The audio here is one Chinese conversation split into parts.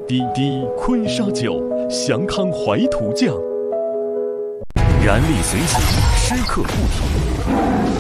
滴滴坤沙酒，祥康怀图酱。燃力随行，时刻不停。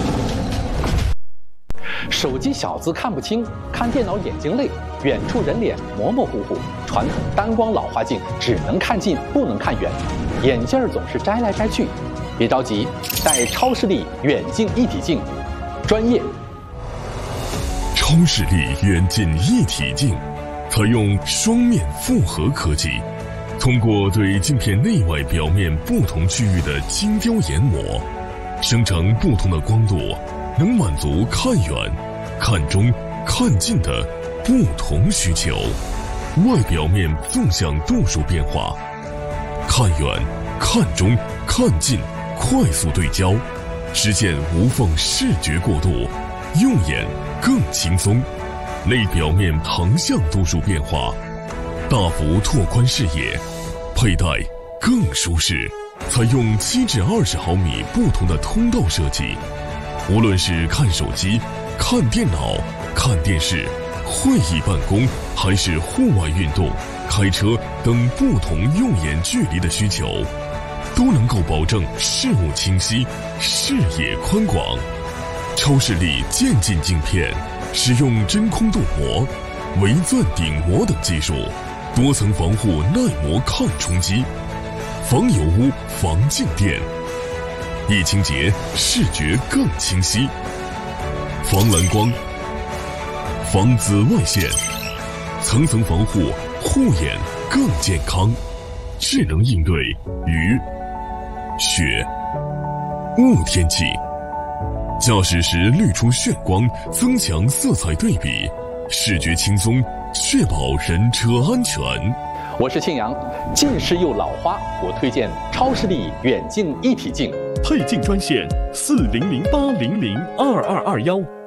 手机小字看不清，看电脑眼睛累，远处人脸模模糊糊，传统单光老花镜只能看近不能看远，眼镜总是摘来摘去。别着急，戴超视力远近一体镜，专业。 超视力远近一体镜采用双面复合科技，通过对镜片内外表面不同区域的精雕研磨，生成不同的光度，能满足看远、看中、看近的不同需求。外表面纵向度数变化，看远、看中、看近快速对焦，实现无缝视觉过渡，用眼更轻松。内表面横向度数变化，大幅拓宽视野，佩戴更舒适。采用7至20毫米不同的通道设计，无论是看手机、看电脑、看电视、会议办公，还是户外运动、开车等不同用眼距离的需求，都能够保证视物清晰、视野宽广。超视力渐进镜片使用真空镀膜、微钻顶膜等技术，多层防护耐磨抗冲击，防油污、防静电，一清洁视觉更清晰，防蓝光、防紫外线，层层防护，护眼更健康，智能应对雨、雪、雾天气。驾驶时滤出眩光，增强色彩对比，视觉轻松，确保人车安全。 我是庆阳，近视又老花，我推荐超视力远近一体镜。 配镜专线：4008002221。